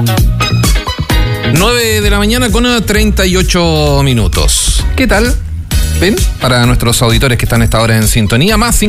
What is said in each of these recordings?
9 de la mañana con 38 minutos. ¿Qué tal? ¿Ven? Para nuestros auditores que están a esta hora en sintonía, más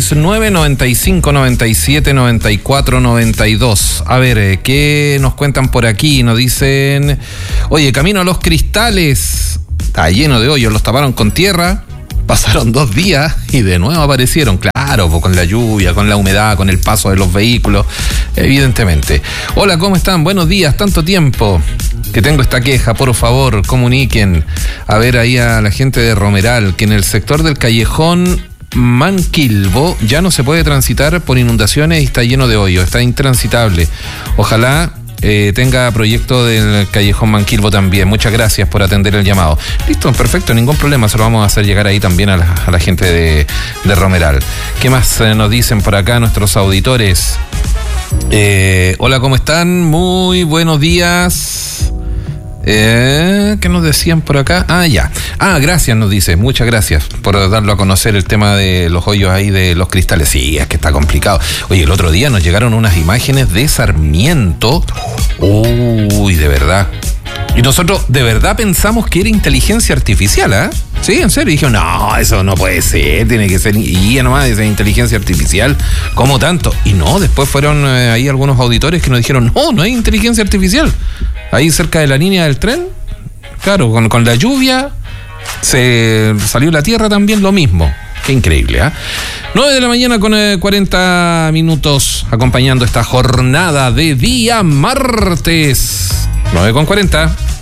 569-9597-94-92. A ver, ¿qué nos cuentan por aquí? Nos dicen, oye, camino a Los Cristales. Está lleno de hoyos, los taparon con tierra. Pasaron 2 días y de nuevo aparecieron, claro, con la lluvia, con la humedad, con el paso de los vehículos, evidentemente. Hola, ¿cómo están? Buenos días, tanto tiempo que tengo esta queja, por favor, comuniquen a ver ahí a la gente de Romeral, que en el sector del callejón Manquilvo ya no se puede transitar por inundaciones y está lleno de hoyos, está intransitable. Ojalá tenga proyecto del callejón Manquilvo también. Muchas gracias por atender el llamado. Listo, perfecto, ningún problema, se lo vamos a hacer llegar ahí también a la gente de Romeral. ¿Qué más nos dicen por acá nuestros auditores? Hola, ¿cómo están? Muy buenos días. ¿Qué nos decían por acá? Gracias, nos dice, muchas gracias por darlo a conocer el tema de los hoyos ahí de Los Cristales. Sí, es que está complicado. Oye, el otro día nos llegaron unas imágenes de Sarmiento. Uy, de verdad. Y nosotros de verdad pensamos que era inteligencia artificial, ¿eh? Sí, en serio. Y dije, no, eso no puede ser, tiene que ser IA nomás, esa inteligencia artificial. ¿Cómo tanto? Y no, después fueron ahí algunos auditores que nos dijeron, no hay inteligencia artificial. Ahí cerca de la línea del tren, claro, con la lluvia, se salió la tierra también lo mismo. Qué increíble, ¿eh? 9 de la mañana con 40 minutos, acompañando esta jornada de día martes. 9 con 40.